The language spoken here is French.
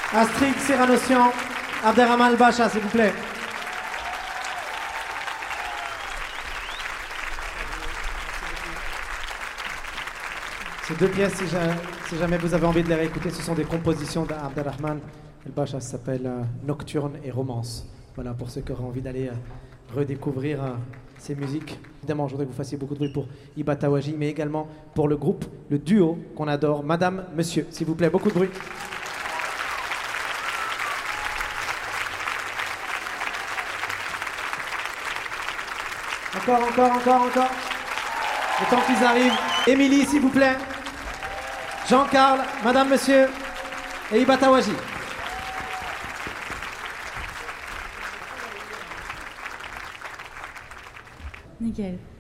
Astrid Serranossian, Abderrahman El-Bacha, s'il vous plaît. Ces deux pièces, si jamais vous avez envie de les réécouter, ce sont des compositions d'Abderrahman El-Bacha, ça s'appelle Nocturne et Romance. Voilà, pour ceux qui auraient envie d'aller redécouvrir ces musiques. Évidemment, je voudrais que vous fassiez beaucoup de bruit pour Iba Tawaji, mais également pour le groupe, le duo qu'on adore, Madame, Monsieur. S'il vous plaît, beaucoup de bruit. Encore. Le temps qu'ils arrivent. Émilie, s'il vous plaît. Jean-Carl, Madame, Monsieur et Iba Tawaji. Nickel.